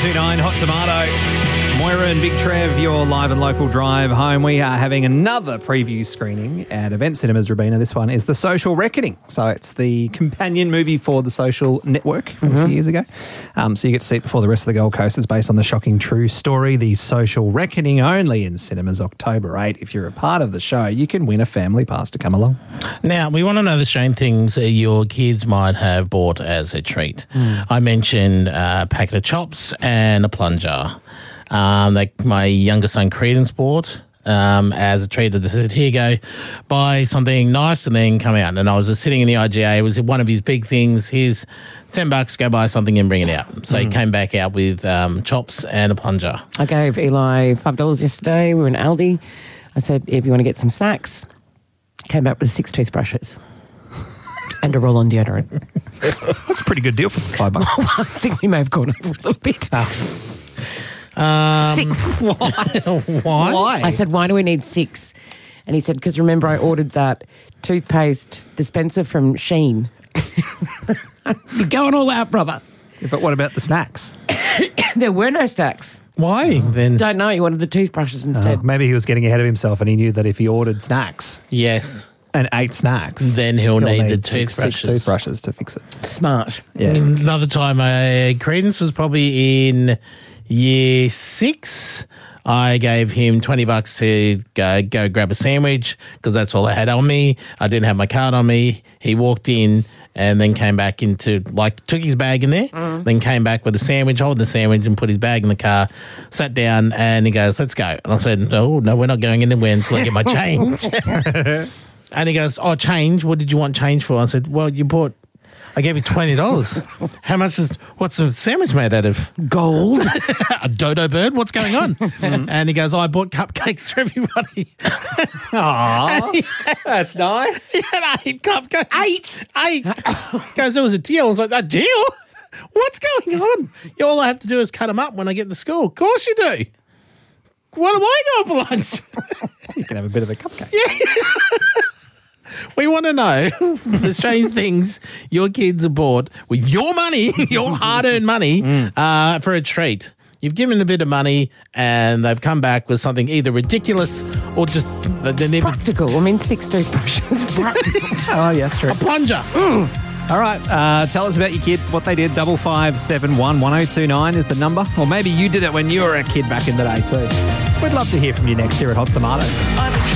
1029 Hot Tomato. Moira and Big Trev, your live and local drive home. We are having another preview screening at Event Cinemas Robina. This one is The Social Reckoning. So it's the companion movie for The Social Network from a few years ago. So you get to see it before the rest of the Gold Coast. It's based on the shocking true story, The Social Reckoning, only in cinemas October 8. If you're a part of the show, you can win a family pass to come along. Now, we want to know the strange things your kids might have bought as a treat. I mentioned a packet of chops and a plunger. Like my younger son Credence bought as a treat. They said, here you go, buy something nice and then come out. And I was just sitting in the IGA. It was one of his big things. Here's $10, go buy something and bring it out. So he came back out with chops and a plunger. I gave Eli $5 yesterday. We were in Aldi. I said, if you want to get some snacks, came back with 6 toothbrushes and a roll-on deodorant. That's a pretty good deal for $5. I think we may have gone over a little bit. 6. Why? I said, why do we need 6? And he said, because remember I ordered that toothpaste dispenser from Shein. You're going all out, brother. But what about the snacks? There were no snacks. Why then? Don't know. He wanted the toothbrushes instead. Maybe he was getting ahead of himself and he knew that if he ordered snacks Yes. and 8 snacks, Then he'll need the six toothbrushes. toothbrushes to fix it. Smart. Yeah. Another time, Credence was probably in year 6. I gave him $20 to go grab a sandwich because that's all I had on me. I didn't have my card on me. He walked in and then came back took his bag in there, then came back with a sandwich, hold the sandwich and put his bag in the car, sat down and he goes, let's go. And I said, no, we're not going anywhere until I get my change. And he goes, oh, change? What did you want change for? I said, well, I gave you $20. How much what's the sandwich made out of? Gold. A dodo bird? What's going on? And he goes, I bought cupcakes for everybody. Aw, that's nice. He had 8 cupcakes. 8. Goes, there was a deal. I was like, a deal? What's going on? All I have to do is cut them up when I get to school. Of course you do. What am I going for lunch? You can have a bit of a cupcake. We want to know the strange things your kids have bought with your money, your hard-earned money, for a treat. You've given a bit of money and they've come back with something either ridiculous or just... Practical. I mean, 6 toothbrushes. Practical. Oh, yes, true. A plunger. All right, tell us about your kid, what they did. 5571 1029 is the number. Or maybe you did it when you were a kid back in the day too. We'd love to hear from you next here at Hot Tomato.